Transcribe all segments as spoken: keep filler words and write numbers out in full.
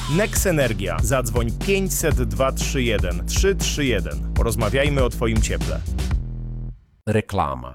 Nex Energia. Zadzwoń pięćset dwa trzy jeden trzy trzy jeden. Porozmawiajmy o Twoim cieple. Reklama.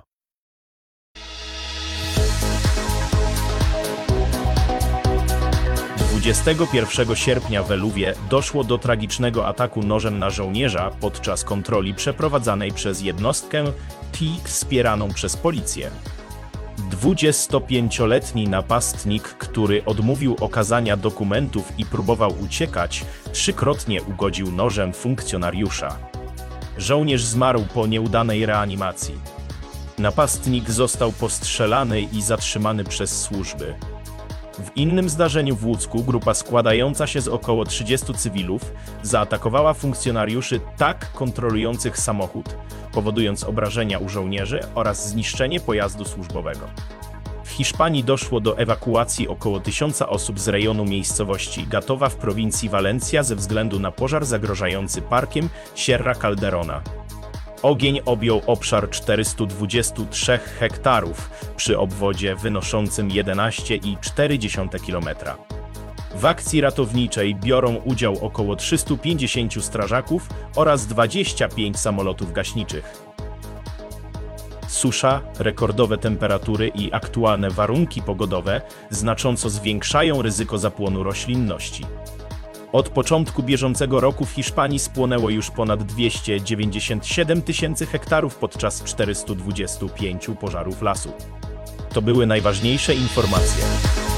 dwudziestego pierwszego sierpnia w Eluwie doszło do tragicznego ataku nożem na żołnierza podczas kontroli przeprowadzanej przez jednostkę T I K wspieraną przez policję. dwudziestopięcioletni napastnik, który odmówił okazania dokumentów i próbował uciekać, trzykrotnie ugodził nożem funkcjonariusza. Żołnierz zmarł po nieudanej reanimacji. Napastnik został postrzelany i zatrzymany przez służby. W innym zdarzeniu w Łódzku grupa składająca się z około trzydziestu cywilów zaatakowała funkcjonariuszy tak kontrolujących samochód, powodując obrażenia u żołnierzy oraz zniszczenie pojazdu służbowego. W Hiszpanii doszło do ewakuacji około tysiąca osób z rejonu miejscowości Gatowa w prowincji Valencia ze względu na pożar zagrażający parkiem Sierra Calderona. Ogień objął obszar czterystu dwudziestu trzech hektarów przy obwodzie wynoszącym jedenaście i cztery dziesiąte kilometra. W akcji ratowniczej biorą udział około trzystu pięćdziesięciu strażaków oraz dwadzieścia pięć samolotów gaśniczych. Susza, rekordowe temperatury i aktualne warunki pogodowe znacząco zwiększają ryzyko zapłonu roślinności. Od początku bieżącego roku w Hiszpanii spłonęło już ponad dwieście dziewięćdziesiąt siedem tysięcy hektarów podczas czterystu dwudziestu pięciu pożarów lasu. To były najważniejsze informacje.